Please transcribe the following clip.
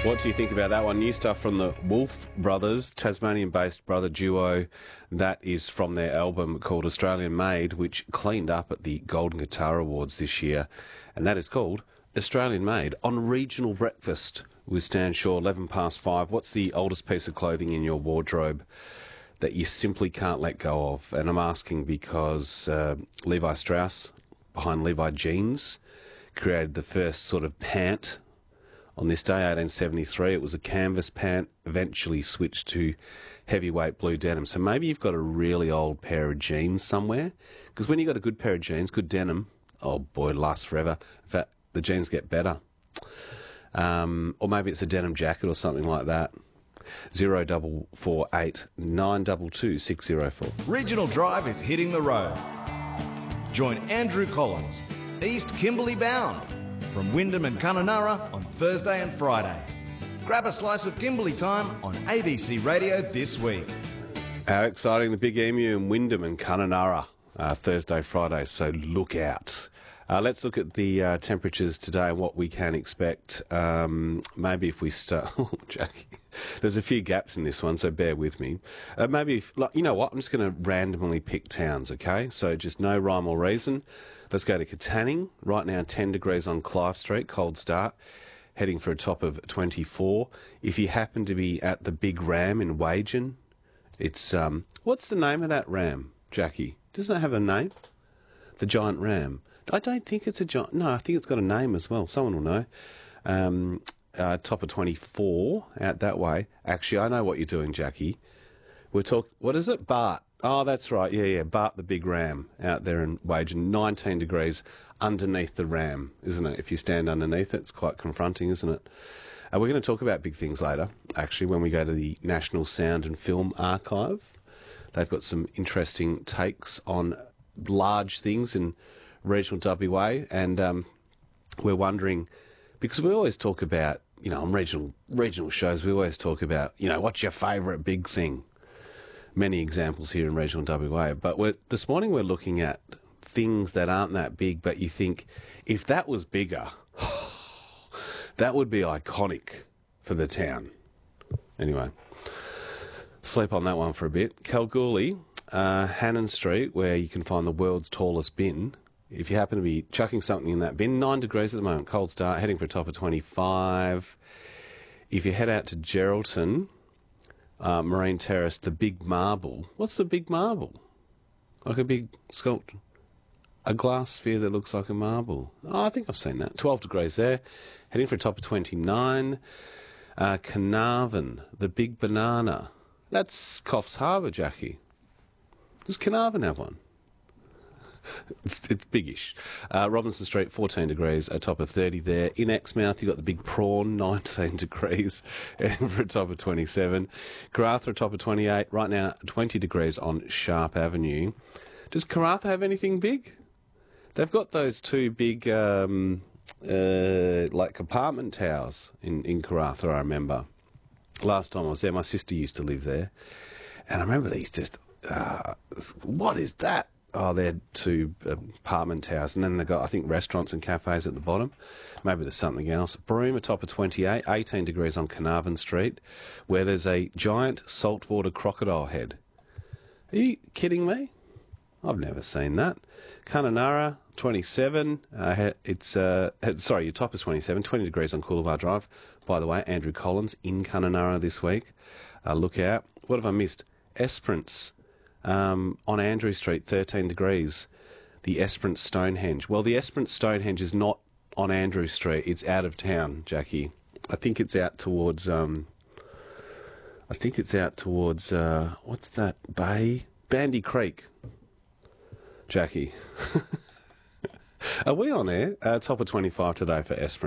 What do you think about that one? New stuff from the Wolf Brothers, Tasmanian-based brother duo. That is from their album called Australian Made, which cleaned up at the Golden Guitar Awards this year. And that is called Australian Made on Regional Breakfast with Stan Shaw, 11 past 5. What's the oldest piece of clothing in your wardrobe that you simply can't let go of? And I'm asking because Levi Strauss, behind Levi Jeans, created the first sort of pant. On this day, 1873, it was a canvas pant, eventually switched to heavyweight blue denim. So maybe you've got a really old pair of jeans somewhere, because when you've got a good pair of jeans, good denim, oh boy, it lasts forever. In fact, the jeans get better. Or maybe it's a denim jacket or something like that. 0448 922 604. Regional Drive is hitting the road. Join Andrew Collins, East Kimberley bound, from Wyndham and Kununurra on Thursday and Friday. Grab a slice of Kimberley time on ABC Radio this week. How exciting, the Big Emu in Wyndham and Kununurra, Thursday, Friday, so look out. Let's look at the temperatures today and what we can expect. Maybe if we start... Oh, Jackie, there's a few gaps in this one, so bear with me. Maybe, you know what, I'm just going to randomly pick towns, okay? So just no rhyme or reason. Let's go to Katanning. Right now, 10 degrees on Clive Street, cold start, heading for a top of 24. If you happen to be at the Big Ram in Wagen, it's... what's the name of that ram, Jackie? Doesn't it have a name? The Giant Ram. I don't think it's a giant... No, I think it's got a name as well. Someone will know. Top of 24 out that way. Actually, I know what you're doing, Jackie. We're talking... What is it? Bart. Oh, that's right. Yeah. Bart the Big Ram out there in Wagen. 19 degrees underneath the ram, isn't it? If you stand underneath it, it's quite confronting, isn't it? We're going to talk about big things later, actually, when we go to the National Sound and Film Archive. They've got some interesting takes on large things in regional WA, and we're wondering, because we always talk about, you know, on regional shows, we always talk about, you know, what's your favourite big thing? Many examples here in regional WA, but this morning we're looking at things that aren't that big, but you think, if that was bigger, that would be iconic for the town. Anyway, sleep on that one for a bit. Kalgoorlie, Hannon Street, where you can find the world's tallest bin. If you happen to be chucking something in that bin, 9 degrees at the moment, cold start, heading for a top of 25. If you head out to Geraldton, Marine Terrace, the Big Marble. What's the Big Marble? Like a big sculpture. A glass sphere that looks like a marble. Oh, I think I've seen that. 12 degrees there, heading for a top of 29. Carnarvon, the Big Banana. That's Coffs Harbour, Jackie. Does Carnarvon have one? It's biggish. Robinson Street, 14 degrees, a top of 30 there. In Exmouth, you've got the Big Prawn, 19 degrees, for a top of 27. Karratha, a top of 28. Right now, 20 degrees on Sharp Avenue. Does Karratha have anything big? They've got those two big, like apartment towers in Karratha, I remember. Last time I was there, my sister used to live there. And I remember these just, what is that? Oh, they're two apartment towers, and then they've got, I think, restaurants and cafes at the bottom. Maybe there's something else. Broome, a top of 28, 18 degrees on Carnarvon Street, where there's a giant saltwater crocodile head. Are you kidding me? I've never seen that. Kununurra, 27. Sorry, your top is 27, 20 degrees on Coolabah Drive. By the way, Andrew Collins in Kununurra this week. Look out. What have I missed? Esperance. On Andrew Street, 13 degrees. The Esperance Stonehenge. Well, the Esperance Stonehenge is not on Andrew Street. It's out of town, Jackie. I think it's out towards... what's that bay? Bandy Creek. Jackie. Are we on air? Top of 25 today for Esperance.